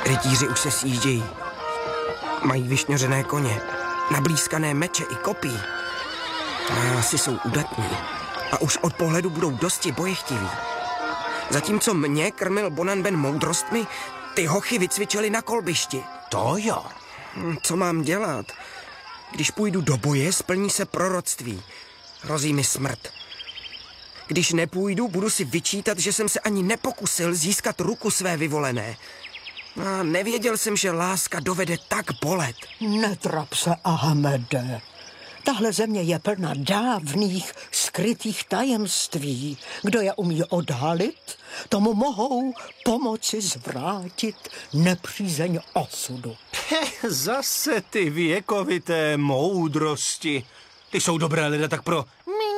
Rytíři už se sjíždějí. Mají vyšňořené koně, nablízkané meče i kopí. A asi jsou udatní. A už od pohledu budou dosti bojechtiví. Zatímco mě krmil Bonanben moudrostmi, ty hochy vycvičili na kolbišti. To jo. Co mám dělat? Když půjdu do boje, splní se proroctví. Hrozí mi smrt. Když nepůjdu, budu si vyčítat, že jsem se ani nepokusil získat ruku své vyvolené. A nevěděl jsem, že láska dovede tak bolet. Netrap se, Ahmede. Tahle země je plná dávných, skrytých tajemství. Kdo je umí odhalit, tomu mohou pomoci zvrátit nepřízeň osudu. Zase ty věkovité moudrosti. Ty jsou dobré lidé tak pro...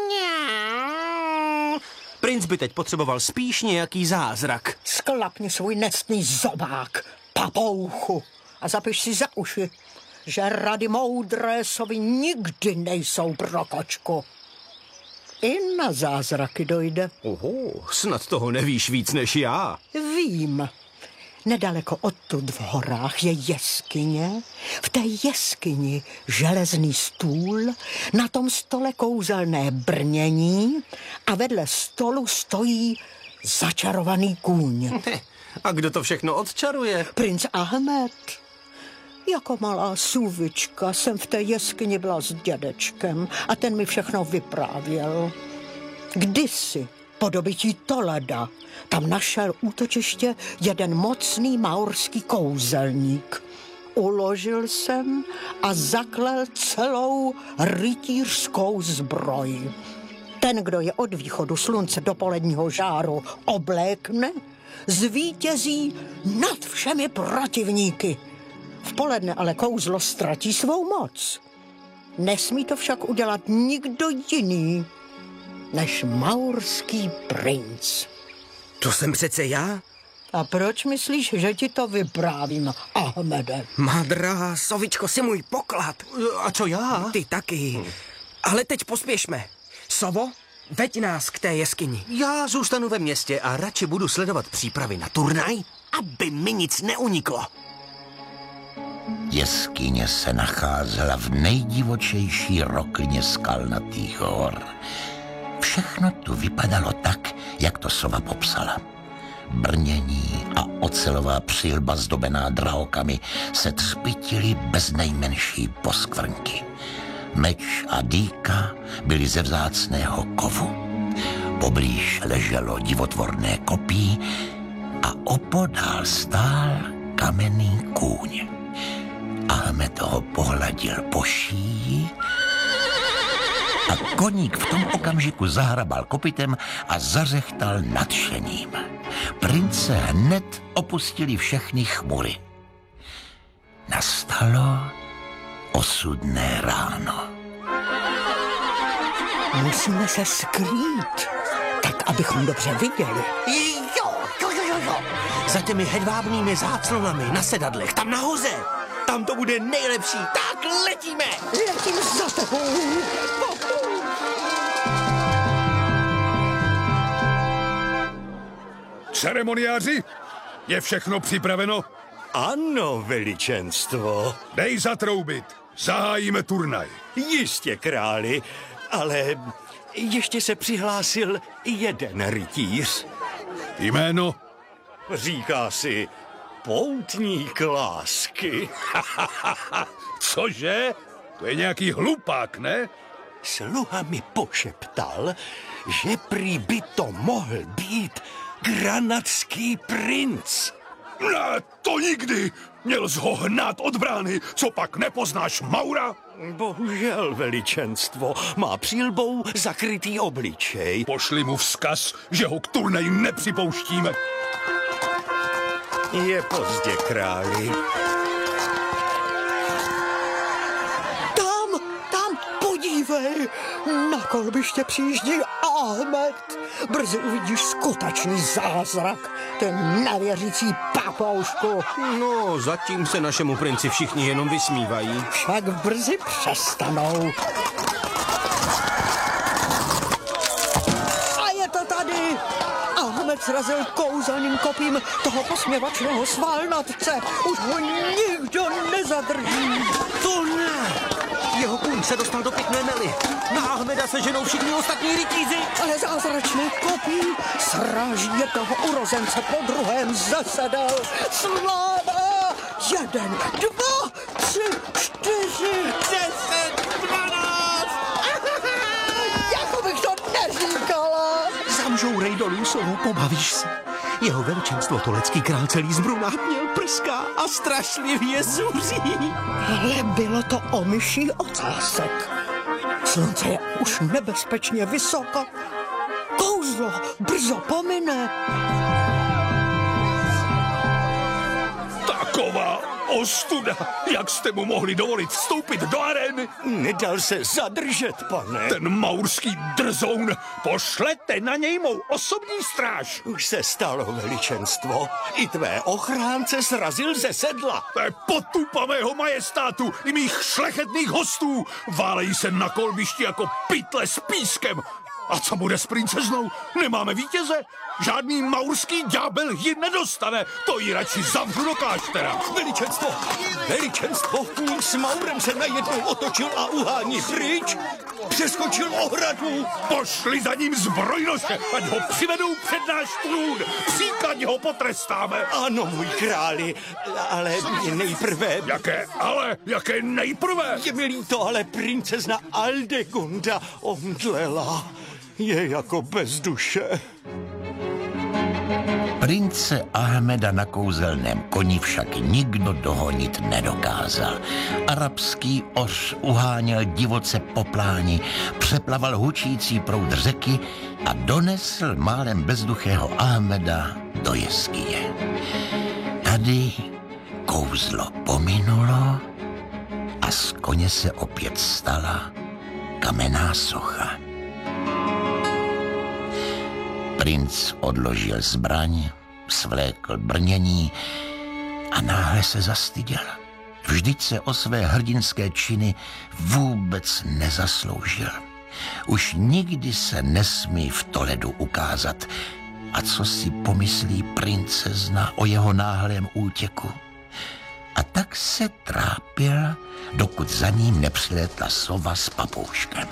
Princ by teď potřeboval spíš nějaký zázrak. Sklapni svůj nectný zobák, papouchu, a zapiš si za uši, že rady moudré sovy nikdy nejsou pro kočku. I na zázraky dojde. Snad toho nevíš víc než já. Vím. Nedaleko odtud v horách je jeskyně. V té jeskyni železný stůl, na tom stole kouzelné brnění a vedle stolu stojí začarovaný kůň. A kdo to všechno odčaruje? Princ Ahmed. Jako malá sůvička jsem v té jeskyni byla s dědečkem a ten mi všechno vyprávěl. Kdysi po dobytí Toleda tam našel útočiště jeden mocný maurský kouzelník. Uložil jsem a zaklel celou rytířskou zbroj. Ten, kdo je od východu slunce do poledního žáru oblékne, zvítězí nad všemi protivníky. V poledne ale kouzlo ztratí svou moc. Nesmí to však udělat nikdo jiný než maurský princ. To jsem přece já? A proč myslíš, že ti to vyprávím, Ahmede? Má drahá sovičko, si můj poklad. A co já? Ty taky. Ale teď pospěšme. Sovo, veď nás k té jeskyni. Já zůstanu ve městě a radši budu sledovat přípravy na turnaj, aby mi nic neuniklo. Jeskyně se nacházela v nejdivočejší roklině skalnatých hor. Všechno tu vypadalo tak, jak to sova popsala. Brnění a ocelová přilba zdobená drahokami se třpytily bez nejmenší poskvrnky. Meč a dýka byly ze vzácného kovu. Poblíž leželo divotvorné kopí a opodál stál kamenný kůň. Ahmed ho pohladil po šíji a koník v tom okamžiku zahrabal kopitem a zařechtal nadšením. Prince hned opustili všechny chmury. Nastalo osudné ráno. Musíme se skrýt, tak abychom dobře viděli. Jo. Za těmi hedvábnými záclonami na sedadlech, tam nahoře. Tam to bude nejlepší. Tak letíme. Letím za tebou. Ceremoniáři, je všechno připraveno? Ano, veličenstvo. Dej zatroubit, zahájíme turnaj. Jistě, králi, ale ještě se přihlásil jeden rytíř. Jméno? Říká si poutník lásky. Cože? To je nějaký hlupák, ne? Sluha mi pošeptal, že prý by to mohl být granatský princ. Ne, to nikdy! Měl jsi ho hnát od brány, co pak nepoznáš Maura? Bohužel, veličenstvo, má přílbou zakrytý obličej. Pošli mu vzkaz, že ho k turnaji nepřipouštíme. Je pozdě, králi. Tam, podívej, na kolbiště přijíždí Ahmed. Brzy uvidíš skutečný zázrak, ten nevěřící papoušku. No, zatím se našemu princi všichni jenom vysmívají. Však brzy přestanou. A je to tady! Ahmed srazil kouzelným kopím toho posměvačného svalnatce. Už ho nikdo nezadrží. To ne! Jeho kůň se dostal do pěkné mely. Na Ahmeda se ženou všichni ostatní rytíři. Ale zázračné kopí sráží jednoho urozence po druhém zasedal. Sláva! 1, 2, 3, 4, 10, 12! Jako bych to neříkala! Zamžourej dolů, sovu, pobavíš se. Jeho veličenstvo Tolecký král celý zbrunátněl, prská a strašlivě zuří. Ale bylo to o myší ocásek. Slunce je už nebezpečně vysoko. Kouzlo brzo pomine. Taková ostuda! Jak jste mu mohli dovolit vstoupit do arény? Nedal se zadržet, pane. Ten maurský drzoun! Pošlete na něj mou osobní stráž! Už se stalo, veličenstvo. I tvé ochránce srazil ze sedla. To je potupa mého majestátu i mých šlechetných hostů! Válejí se na kolbišti jako pytle s pískem! A co bude s princeznou? Nemáme vítěze? Žádný maurský ďábel ji nedostane! To ji radši zavřu do kláštera! Veličenstvo, kůň s Maurem se najednou otočil a uhání pryč. Přeskočil ohradu. Pošli za ním zbrojnoše, ať ho přivedou před náš trůn! Příkladně ho potrestáme! Ano, můj králi, ale nejprve... Jaké nejprve? Je mi líto, ale princezna Aldegunda omdlela. Je jako bez duše. Prince Ahmeda na kouzelném koni však nikdo dohonit nedokázal. Arabský oř uháněl divoce po pláni, přeplaval hučící proud řeky a donesl málem bezduchého Ahmeda do jeskyně. Tady kouzlo pominulo a z koně se opět stala kamenná socha. Princ odložil zbraň, svlékl brnění a náhle se zastyděl. Vždyť se o své hrdinské činy vůbec nezasloužil. Už nikdy se nesmí v Toledu ukázat. A co si pomyslí princezna o jeho náhlém útěku? A tak se trápil, dokud za ním nepřiletla sova s papouškem.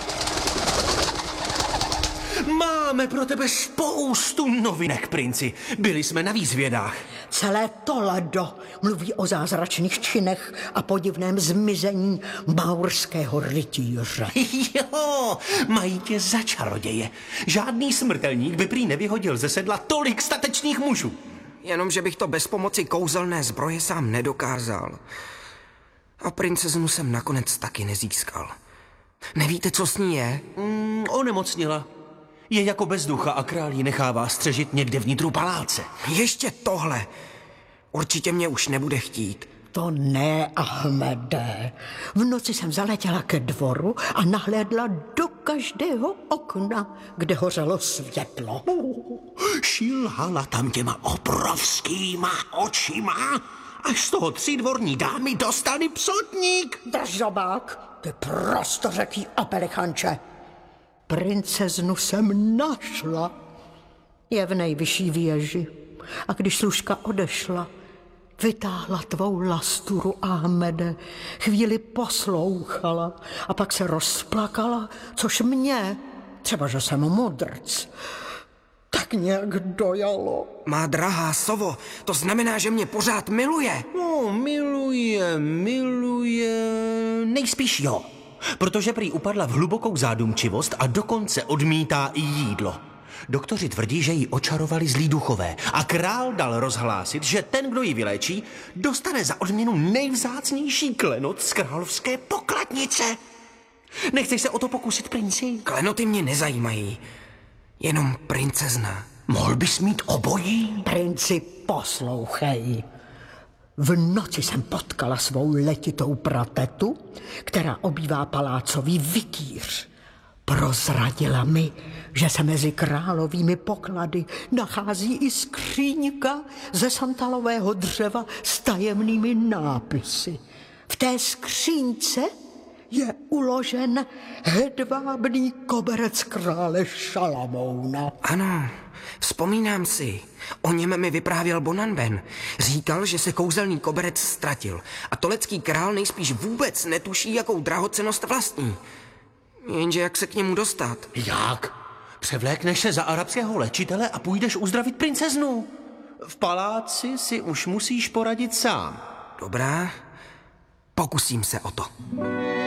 Máme pro tebe spoustu novinek, princi. Byli jsme na výzvědách. Celé Toledo mluví o zázračných činech a podivném zmizení maurského rytíře. Jo, mají tě za čaroděje. Žádný smrtelník by prý nevyhodil ze sedla tolik statečných mužů. Jenomže bych to bez pomoci kouzelné zbroje sám nedokázal. A princeznu jsem nakonec taky nezískal. Nevíte, co s ní je? Onemocnila. Je jako bezducha a král ji nechává střežit někde vnitru paláce. Ještě tohle. Určitě mě už nebude chtít. To ne, Ahmede. V noci jsem zaletěla ke dvoru a nahlédla do každého okna, kde hořelo světlo. Šilhala tam těma obrovskýma očima, až z toho 3 dvorní dámy dostali psotník. Drž zobák, ty prostořeký apelichanče. Princeznu jsem našla. Je v nejvyšší věži. A když služka odešla, vytáhla tvou lasturu, Ahmede. Chvíli poslouchala a pak se rozplakala, což mě, třeba že jsem mudrc, tak nějak dojalo. Má drahá sovo, to znamená, že mě pořád miluje. No, miluje, nejspíš jo. Protože prý upadla v hlubokou zádumčivost a dokonce odmítá i jídlo. Doktoři tvrdí, že ji očarovali zlí duchové a král dal rozhlásit, že ten, kdo ji vyléčí, dostane za odměnu nejvzácnější klenot z královské pokladnice. Nechceš se o to pokusit, princi? Klenoty mě nezajímají. Jenom princezna. Mohl bys mít obojí? Princi, poslouchej. V noci jsem potkala svou letitou pratetu, která obývá palácový vikýř. Prozradila mi, že se mezi královými poklady nachází i skříňka ze santalového dřeva s tajemnými nápisy. V té skříňce je uložen hedvábný koberec krále Šalamouna. Ano, vzpomínám si. O něm mi vyprávěl Bonanben. Říkal, že se kouzelný koberec ztratil a tolecký král nejspíš vůbec netuší, jakou drahocennost vlastní. Jenže jak se k němu dostat? Jak? Převlékneš se za arabského léčitele a půjdeš uzdravit princeznu. V paláci si už musíš poradit sám. Dobrá, pokusím se o to.